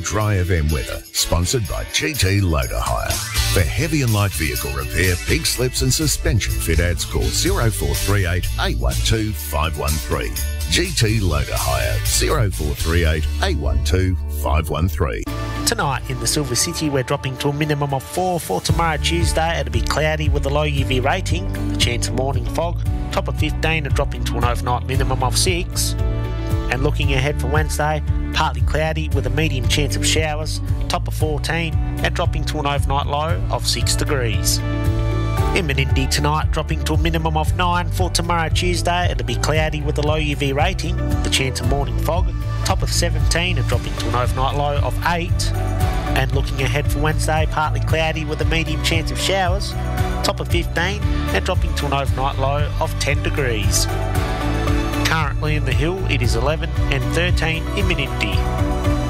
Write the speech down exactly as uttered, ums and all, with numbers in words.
Dry F M weather, sponsored by G T Loader Hire. For heavy and light vehicle repair, pig slips and suspension fit outs, call zero four three eight, eight one two, five one three. G T Loader Hire, zero four three eight, eight one two, five one three. Tonight in the Silver City, we're dropping to a minimum of four. For tomorrow, Tuesday, it'll be cloudy with a low U V rating, a chance of morning fog. Top of fifteen and dropping to an overnight minimum of six. And looking ahead for Wednesday, partly cloudy with a medium chance of showers. Top of fourteen and dropping to an overnight low of six degrees. In Menindee tonight, dropping to a minimum of nine. For tomorrow, Tuesday, it'll be cloudy with a low U V rating, the chance of morning fog. Top of seventeen and dropping to an overnight low of eight. And looking ahead for Wednesday, partly cloudy with a medium chance of showers. Top of fifteen and dropping to an overnight low of ten degrees. Currently in the hill, it is eleven and thirteen in Menindee.